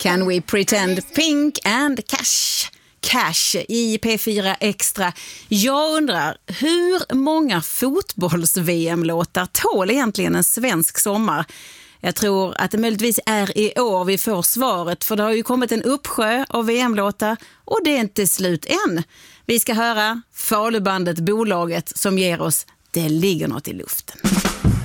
Can We Pretend, Pink and Cash i P4 Extra. Jag undrar, hur många fotbolls-VM-låtar tål egentligen en svensk sommar? Jag tror att det möjligtvis är i år vi får svaret, för det har ju kommit en uppsjö av VM-låtar och det är inte slut än. Vi ska höra Falubandet Bolaget som ger oss Det ligger något i luften.